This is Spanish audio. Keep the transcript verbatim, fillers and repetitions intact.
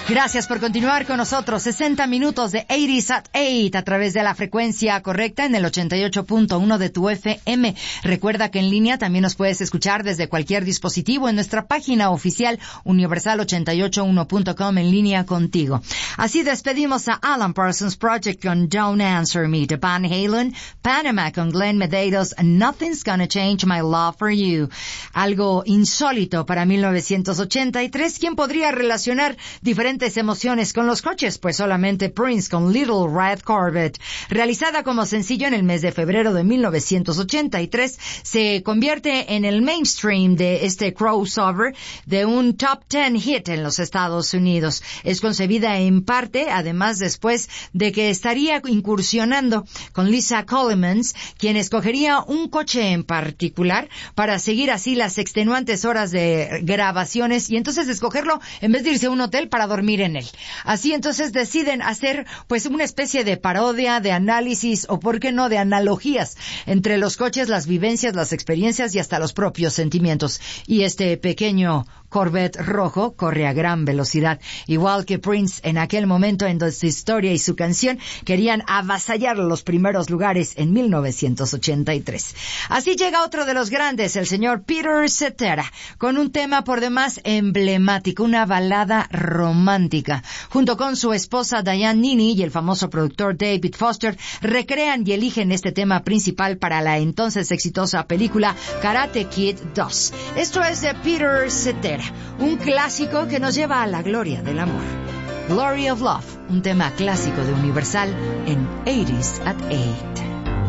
Gracias por continuar con nosotros. sesenta minutos de ochenta at ocho a través de la frecuencia correcta en el ochenta y ocho punto uno de tu F M. Recuerda que en línea también nos puedes escuchar desde cualquier dispositivo en nuestra página oficial universal ochenta y ocho uno punto com, en línea contigo. Así despedimos a Alan Parsons Project con Don't Answer Me, de Van Halen, Panama con Glenn Medeiros, Nothing's Gonna Change My Love for You. Algo insólito para mil novecientos ochenta y tres. ¿Quién podría relacionar diferentes emociones con los coches? Pues solamente Prince con Little Red Corvette. Realizada como sencillo en el mes de febrero de mil novecientos ochenta y tres, se convierte en el mainstream de este crossover de un top ten hit en los Estados Unidos. Es concebida en parte, además, después de que estaría incursionando con Lisa Colemans, quien escogería un coche en particular para seguir así las extenuantes horas de grabaciones, y entonces escogerlo en vez de irse a un hotel para dormir en él. Así entonces deciden hacer pues una especie de parodia, de análisis o por qué no de analogías entre los coches, las vivencias, las experiencias y hasta los propios sentimientos. Y este pequeño Corvette rojo corre a gran velocidad, igual que Prince en aquel momento en su historia y su canción querían avasallar los primeros lugares en mil novecientos ochenta y tres. Así llega otro de los grandes, el señor Peter Cetera, con un tema por demás emblemático, una balada romántica. Junto con su esposa Diane Nini y el famoso productor David Foster, recrean y eligen este tema principal para la entonces exitosa película Karate Kid dos. Esto es de Peter Cetera, un clásico que nos lleva a la gloria del amor. Glory of Love, un tema clásico de Universal en ochenta at ocho.